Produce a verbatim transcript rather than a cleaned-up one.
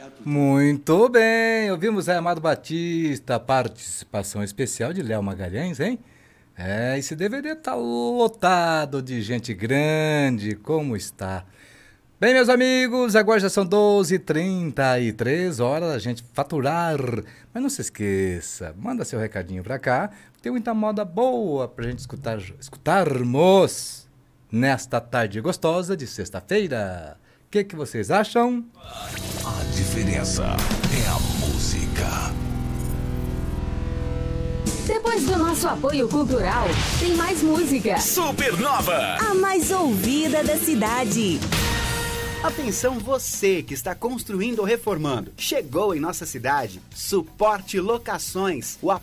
Muito bem, ouvimos aí Amado Batista, participação especial de Léo Magalhães, hein? É, esse D V D tá lotado de gente grande, como está? Bem, meus amigos, agora já são doze e trinta e três horas a gente faturar. Mas não se esqueça, manda seu recadinho pra cá. Tem muita moda boa pra gente escutar, escutarmos nesta tarde gostosa de sexta-feira. O que, que vocês acham? A diferença é a música. Depois do nosso apoio cultural, tem mais música. Supernova, a mais ouvida da cidade. Atenção você que está construindo ou reformando. Chegou em nossa cidade Suporte Locações, o